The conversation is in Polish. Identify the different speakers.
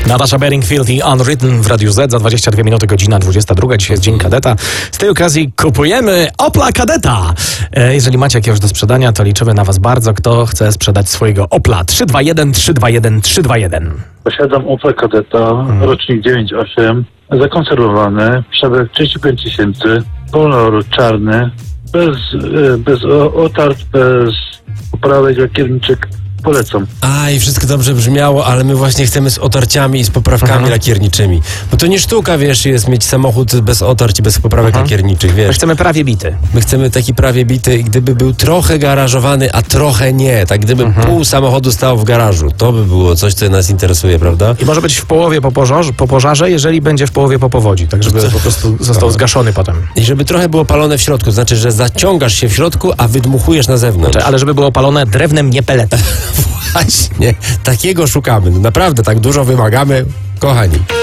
Speaker 1: Natasza Bedingfield i Unwritten w Radiu Z za 22 minuty, godzina 22. Dzisiaj jest Dzień Kadeta. Z tej okazji kupujemy Opla Kadeta. Jeżeli macie jakiegoś do sprzedania, to liczymy na was bardzo. Kto chce sprzedać swojego Opla? 321 321 321.
Speaker 2: Posiadam Opla Kadeta, rocznik 9.8, zakonserwowany, przebieg 35 000, kolor czarny, bez otart, bez poprawek, lakierniczek. Polecam.
Speaker 3: I wszystko dobrze brzmiało, ale my właśnie chcemy z otarciami i z poprawkami lakierniczymi. Bo to nie sztuka, wiesz, jest mieć samochód bez otarć i bez poprawek lakierniczych, wiesz.
Speaker 1: My chcemy prawie bity.
Speaker 3: My chcemy taki prawie bity i gdyby był trochę garażowany, a trochę nie, tak gdyby pół samochodu stało w garażu, to by było coś, co nas interesuje, prawda?
Speaker 1: I może być w połowie po pożarze, jeżeli będzie w połowie po powodzi, tak żeby po prostu został zgaszony potem.
Speaker 3: I żeby trochę było palone w środku, to znaczy, że zaciągasz się w środku, a wydmuchujesz na zewnątrz.
Speaker 1: Ale żeby było palone drewnem, nie peletem.
Speaker 3: Właśnie, takiego szukamy. No naprawdę, tak dużo wymagamy, kochani.